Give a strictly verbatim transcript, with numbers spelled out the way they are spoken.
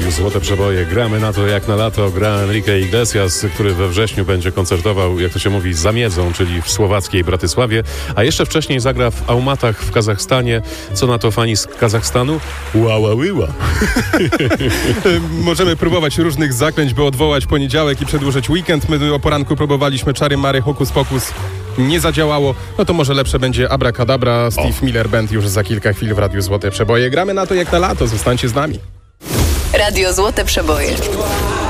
Radiu Złote Przeboje. Gramy na to jak na lato. Gra Enrique Iglesias, który we wrześniu będzie koncertował, jak to się mówi, za miedzą, czyli w słowackiej Bratysławie. A jeszcze wcześniej zagra w Almatach w Kazachstanie. Co na to fani z Kazachstanu? Ła, ła, ła. Możemy próbować różnych zaklęć, by odwołać poniedziałek i przedłużyć weekend. My o poranku próbowaliśmy czary mary, hokus pokus. Nie zadziałało. No to może lepsze będzie Abracadabra. Steve o. Miller Band już za kilka chwil w Radiu Złote Przeboje. Gramy na to jak na lato. Zostańcie z nami. Radio Złote Przeboje.